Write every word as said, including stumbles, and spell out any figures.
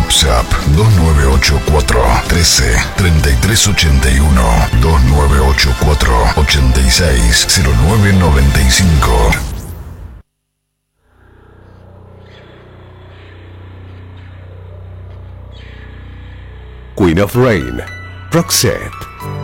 WhatsApp dos nueve ocho cuatro trece treinta y tres ochenta y uno, dos nueve ocho cuatro ochenta y seis cero nueve noventa y cinco. Queen of Rain, Roxette.